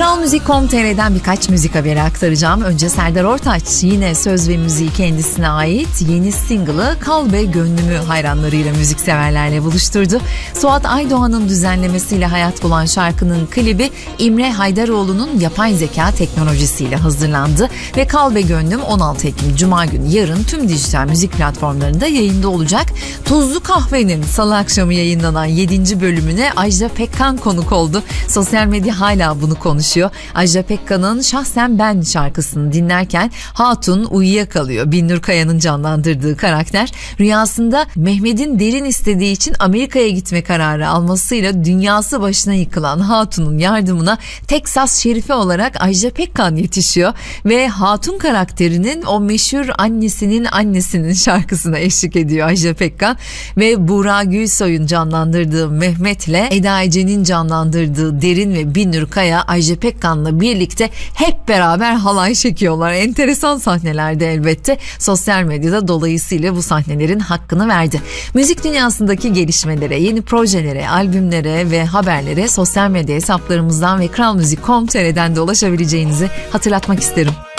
KralMüzik.com.tr'den birkaç müzik haberi aktaracağım. Önce Serdar Ortaç, yine söz ve müziği kendisine ait yeni single'ı Kal Be Gönlümü hayranlarıyla, müzikseverlerle buluşturdu. Suat Aydoğan'ın düzenlemesiyle hayat bulan şarkının klibi İmre Haydaroğlu'nun yapay zeka teknolojisiyle hazırlandı ve Kal Be Gönlüm 16 Ekim Cuma günü yarın tüm dijital müzik platformlarında yayında olacak. Tuzlu Kahve'nin salı akşamı yayınlanan 7. bölümüne Ajda Pekkan konuk oldu. Sosyal medya hala bunu konuşuyor. Ajda Pekkan'ın Şahsen Ben şarkısını dinlerken Hatun uyuyakalıyor. Binnur Kaya'nın canlandırdığı karakter rüyasında Mehmet'in derin istediği için Amerika'ya gitme kararı almasıyla dünyası başına yıkılan Hatun'un yardımına Teksas Şerifi olarak Ajda Pekkan yetişiyor ve Hatun karakterinin o meşhur annesinin şarkısına eşlik ediyor Ajda Pekkan ve Buğra Gülsoy'un canlandırdığı Mehmet'le Eda Ece'nin canlandırdığı Derin ve Binnur Kaya Ajda Pekkan'la birlikte hep beraber halay çekiyorlar. Enteresan sahnelerde elbette. Sosyal medyada dolayısıyla bu sahnelerin hakkını verdi. Müzik dünyasındaki gelişmelere, yeni projelere, albümlere ve haberlere sosyal medya hesaplarımızdan ve KralMüzik.com.tr'den de ulaşabileceğinizi hatırlatmak isterim.